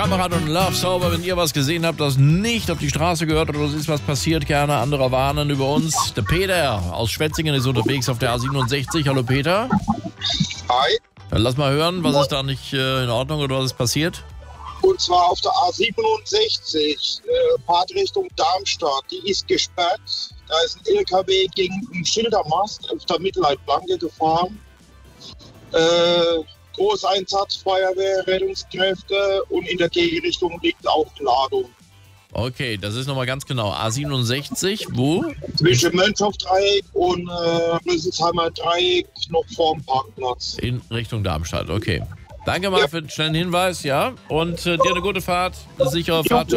Kamerad und Love Sober. Wenn ihr was gesehen habt, das nicht auf die Straße gehört oder es ist was passiert, gerne andere warnen über uns. Der Peter aus Schwetzingen ist unterwegs auf der A67. Hallo Peter. Hi. Dann lass mal hören, was ist da nicht in Ordnung oder was ist passiert? Und zwar auf der A67, Fahrtrichtung Darmstadt. Die ist gesperrt. Da ist ein LKW gegen einen Schildermast auf der Mittelleitplanke gefahren. Großeinsatz, Feuerwehr, Rettungskräfte und in der Gegenrichtung liegt auch Ladung. Okay, das ist nochmal ganz genau. A67, wo? Zwischen Mönchhoff-Dreieck und Rüsselsheimer Dreieck noch vorm Parkplatz. In Richtung Darmstadt, okay. Danke mal für den schnellen Hinweis, ja. Und dir eine gute Fahrt, eine sichere Fahrt.